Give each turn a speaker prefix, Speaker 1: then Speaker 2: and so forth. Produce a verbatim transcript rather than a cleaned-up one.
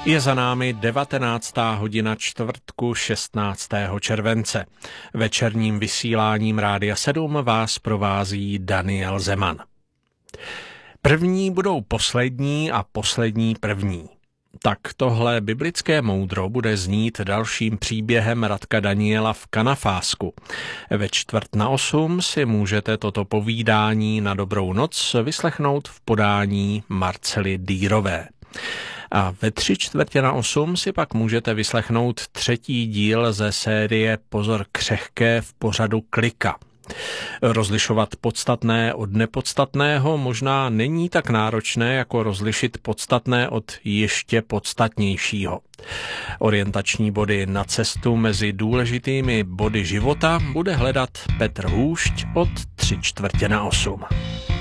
Speaker 1: Je za námi devatenáctá hodina čtvrtku šestnáctého července. Večerním vysíláním Rádia sedm vás provází Daniel Zeman. První budou poslední a poslední první. Tak tohle biblické moudro bude znít dalším příběhem Radka Daniela v Kanafásku. Ve čtvrt na osm si můžete toto povídání na dobrou noc vyslechnout v podání Marcely Dýrové. A ve tři čtvrtě na osm si pak můžete vyslechnout třetí díl ze série Pozor křehké v pořadu Klika. Rozlišovat podstatné od nepodstatného možná není tak náročné, jako rozlišit podstatné od ještě podstatnějšího. Orientační body na cestu mezi důležitými body života bude hledat Petr Hůšť od tři čtvrtě na osm.